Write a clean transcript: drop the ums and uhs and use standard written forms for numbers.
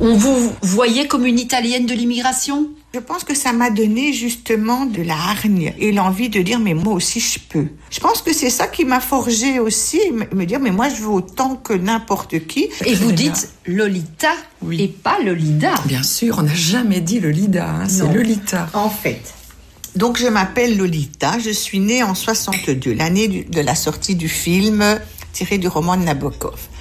On vous voyait comme une Italienne de l'immigration ? Je pense que ça m'a donné justement de la hargne et l'envie de dire mais moi aussi je peux. Je pense que c'est ça qui m'a forgé aussi, me dire mais moi je veux autant que n'importe qui. Et vous dites Lolita et pas Lolita. Bien sûr, on n'a jamais dit Lolita, c'est Lolita. En fait. Donc je m'appelle Lolita, je suis née en 62, l'année de la sortie du film tiré du roman de Nabokov.